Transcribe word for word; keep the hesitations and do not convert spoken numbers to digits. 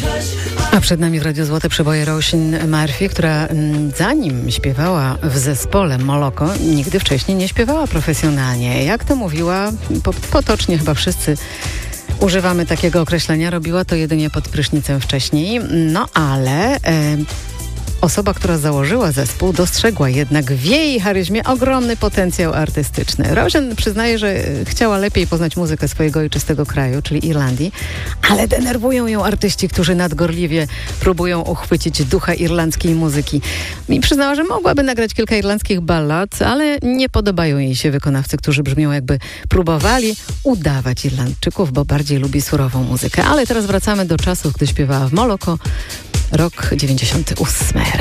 A przed nami w Radiu Złote przeboje Roisin Murphy, która zanim śpiewała w zespole Moloko, nigdy wcześniej nie śpiewała profesjonalnie. Jak to mówiła, potocznie chyba wszyscy używamy takiego określenia, robiła to jedynie pod prysznicem wcześniej. No ale... E, Osoba, która założyła zespół, dostrzegła jednak w jej charyzmie ogromny potencjał artystyczny. Roisin przyznaje, że chciała lepiej poznać muzykę swojego ojczystego kraju, czyli Irlandii, ale denerwują ją artyści, którzy nadgorliwie próbują uchwycić ducha irlandzkiej muzyki. I przyznała, że mogłaby nagrać kilka irlandzkich ballad, ale nie podobają jej się wykonawcy, którzy brzmią jakby próbowali udawać Irlandczyków, bo bardziej lubi surową muzykę. Ale teraz wracamy do czasów, gdy śpiewała w Moloko. Rok dziewięćdziesiąty ósmy.